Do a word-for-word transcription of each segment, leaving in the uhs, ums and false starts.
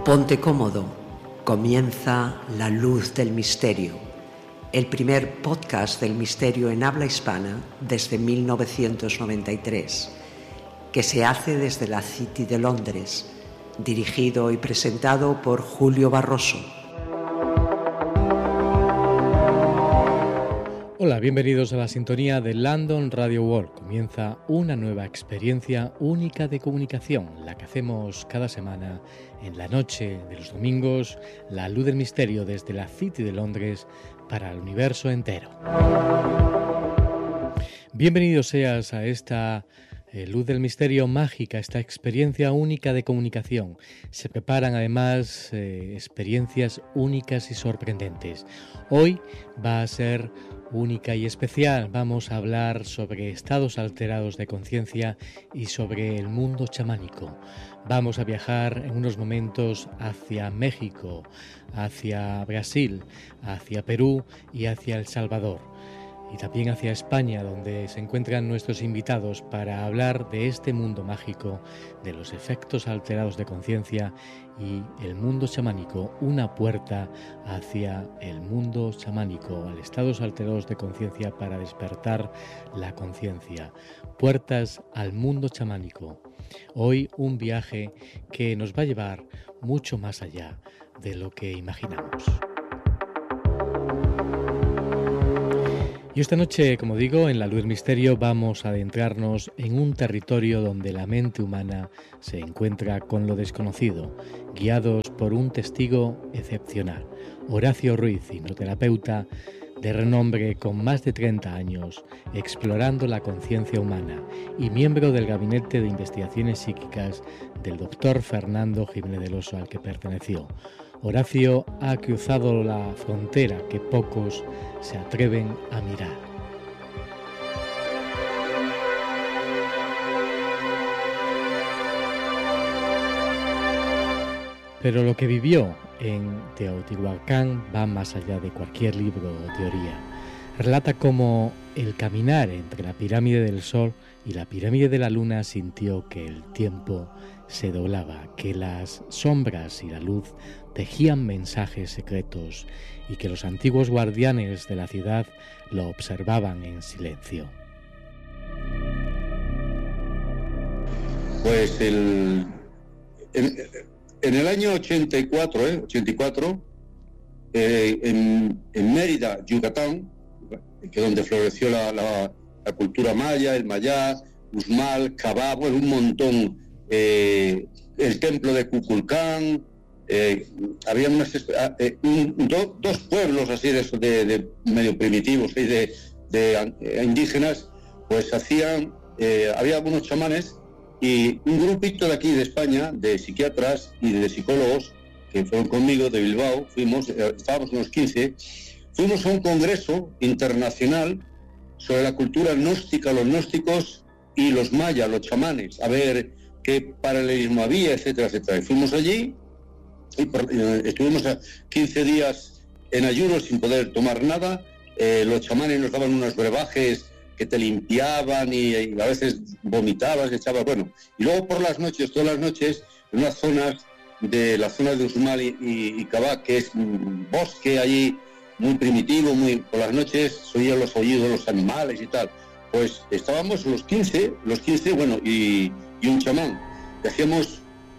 Ponte cómodo, comienza La Luz del Misterio, el primer podcast del misterio en habla hispana desde mil novecientos noventa y tres, que se hace desde la City de Londres, dirigido y presentado por Julio Barroso. Hola, bienvenidos a la sintonía de London Radio World. Comienza una nueva experiencia única de comunicación, la que hacemos cada semana en la noche de los domingos, La Luz del Misterio desde la City de Londres para el universo entero. Bienvenido seas a esta eh, Luz del Misterio mágica, esta experiencia única de comunicación. Se preparan además eh, experiencias únicas y sorprendentes. Hoy va a ser única y especial. Vamos a hablar sobre estados alterados de conciencia y sobre el mundo chamánico. Vamos a viajar en unos momentos hacia México, hacia Brasil, hacia Perú y hacia El Salvador. Y también hacia España, donde se encuentran nuestros invitados para hablar de este mundo mágico, de los efectos alterados de conciencia y el mundo chamánico, una puerta hacia el mundo chamánico, al estados alterados de conciencia para despertar la conciencia, puertas al mundo chamánico. Hoy un viaje que nos va a llevar mucho más allá de lo que imaginamos. Y esta noche, como digo, en La Luz del Misterio vamos a adentrarnos en un territorio donde la mente humana se encuentra con lo desconocido, guiados por un testigo excepcional, Horacio Ruiz, hipnoterapeuta de renombre con más de treinta años, explorando la conciencia humana y miembro del Gabinete de Investigaciones Psíquicas del doctor Fernando Jiménez del Oso, al que perteneció. Horacio ha cruzado la frontera que pocos se atreven a mirar. Pero lo que vivió en Teotihuacán va más allá de cualquier libro o teoría. Relata cómo el caminar entre la pirámide del Sol y la pirámide de la Luna sintió que el tiempo se doblaba, que las sombras y la luz tejían mensajes secretos y que los antiguos guardianes de la ciudad lo observaban en silencio. Pues el, en, en el año ochenta y cuatro, ¿eh? ochenta y cuatro eh, en, en Mérida, Yucatán, que es donde floreció la, la, la cultura maya, el mayá, Uxmal, Cabá, bueno, un montón, eh, el templo de Kukulcán. Eh, había unas, eh, un, do, dos pueblos así de, de, de medio primitivos y de, de, de indígenas, pues hacían, eh, había algunos chamanes y un grupito de aquí de España, de psiquiatras y de psicólogos que fueron conmigo de Bilbao, fuimos, eh, estábamos unos quince, fuimos a un congreso internacional sobre la cultura gnóstica, los gnósticos y los mayas, los chamanes, a ver qué paralelismo había, etcétera, etcétera. Y fuimos allí y por, eh, estuvimos a quince días en ayuno sin poder tomar nada. Eh, los chamanes nos daban unos brebajes que te limpiaban y, y a veces vomitabas, echabas, bueno. Y luego por las noches, todas las noches, en unas zonas de la zona de Uxmal y, y, y Cabá, que es un bosque allí muy primitivo, muy por las noches se oían los aullidos de los animales y tal. Pues estábamos los quince, los quince, bueno, y, y un chamán. Y hacíamos,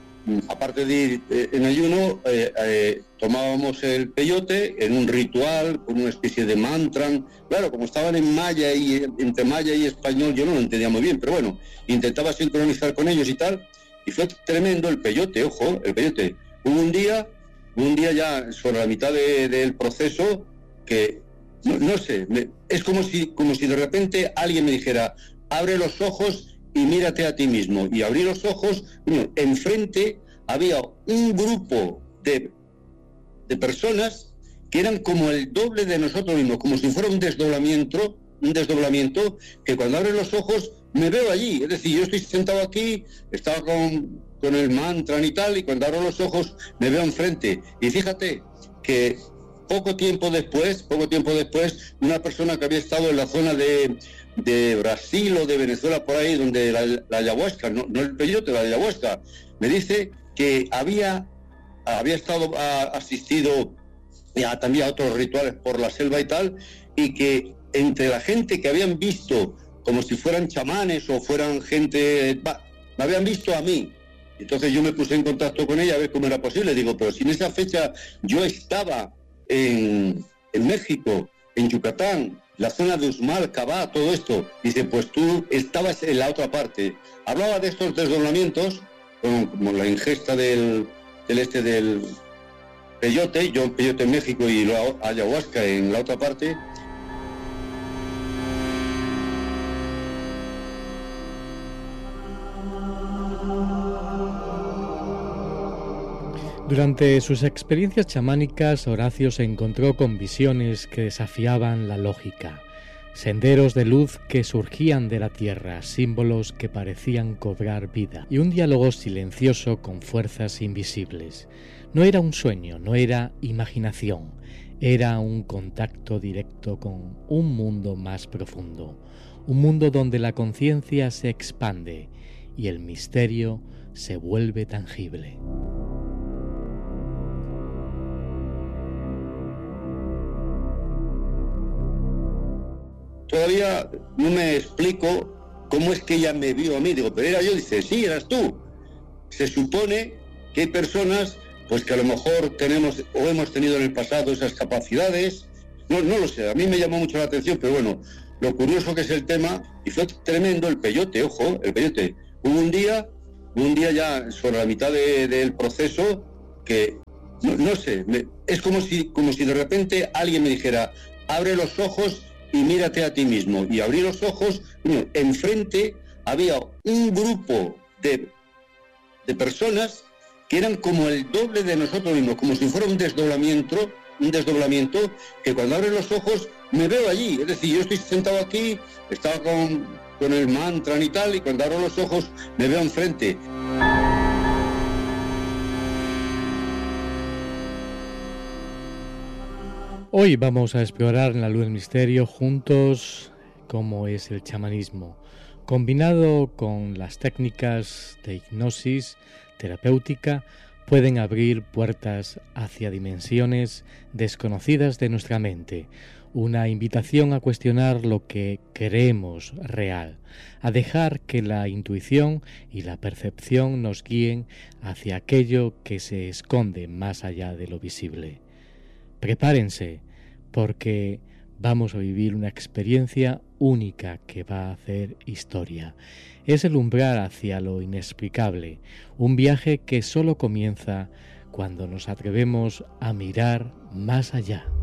aparte de ir eh, en ayuno, eh, eh, tomábamos el peyote en un ritual, con una especie de mantra. Claro, como estaban en maya y entre maya y español, yo no lo entendía muy bien, pero bueno, intentaba sincronizar con ellos y tal. Y fue tremendo el peyote, ojo, el peyote. Hubo un día, un día ya sobre la mitad de, del proceso, que, no, no sé, me, es como si, como si de repente alguien me dijera, abre los ojos y mírate a ti mismo. Y abrí los ojos, bueno, enfrente había un grupo de, de personas que eran como el doble de nosotros mismos, como si fuera un desdoblamiento, un desdoblamiento, que cuando abres los ojos me veo allí. Es decir, yo estoy sentado aquí, estaba con, con el mantra y tal, y cuando abro los ojos me veo enfrente. Y fíjate que poco tiempo después, poco tiempo después, una persona que había estado en la zona de, de Brasil o de Venezuela, por ahí, donde la, la ayahuasca, no, no el peyote, la ayahuasca, me dice que había había estado a, asistido a, también a otros rituales por la selva y tal, y que entre la gente que habían visto como si fueran chamanes o fueran gente, bah, me habían visto a mí. Entonces yo me puse en contacto con ella a ver cómo era posible. Digo, pero si en esa fecha yo estaba en, en México, en Yucatán, la zona de Uxmal, Cabá, todo esto. Dice, pues tú estabas en la otra parte. Hablaba de estos desdoblamientos, como, como la ingesta del, del este del peyote, yo en peyote en México y la ayahuasca en la otra parte. Durante sus experiencias chamánicas, Horacio se encontró con visiones que desafiaban la lógica, senderos de luz que surgían de la tierra, símbolos que parecían cobrar vida, y un diálogo silencioso con fuerzas invisibles. No era un sueño, no era imaginación, era un contacto directo con un mundo más profundo, un mundo donde la conciencia se expande y el misterio se vuelve tangible. Todavía no me explico cómo es que ella me vio a mí. Digo, pero era yo. Dice, sí, eras tú. Se supone que hay personas pues que a lo mejor tenemos o hemos tenido en el pasado esas capacidades. No, no lo sé, a mí me llamó mucho la atención, pero bueno, lo curioso que es el tema, y fue tremendo el peyote, ojo, el peyote. Hubo un día, un día ya sobre la mitad de, del proceso, que, no, no sé, me, es como si, como si de repente alguien me dijera, abre los ojos y mírate a ti mismo. Y abrí los ojos, bueno, enfrente había un grupo de, de personas que eran como el doble de nosotros mismos, como si fuera un desdoblamiento, un desdoblamiento, que cuando abres los ojos me veo allí. Es decir, yo estoy sentado aquí, estaba con, con el mantra y tal, y cuando abro los ojos me veo enfrente. Hoy vamos a explorar en la luz del misterio juntos cómo es el chamanismo, combinado con las técnicas de hipnosis terapéutica, pueden abrir puertas hacia dimensiones desconocidas de nuestra mente, una invitación a cuestionar lo que creemos real, a dejar que la intuición y la percepción nos guíen hacia aquello que se esconde más allá de lo visible. Prepárense, porque vamos a vivir una experiencia única que va a hacer historia. Es el umbral hacia lo inexplicable, un viaje que solo comienza cuando nos atrevemos a mirar más allá.